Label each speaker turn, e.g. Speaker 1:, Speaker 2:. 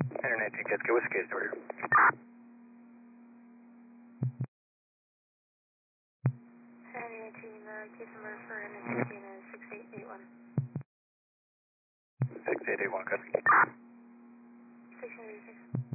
Speaker 1: Internet Jet Ski Whiskey is order.
Speaker 2: Internet case number for Internet is 6881.
Speaker 1: 6881, good.
Speaker 2: 6886.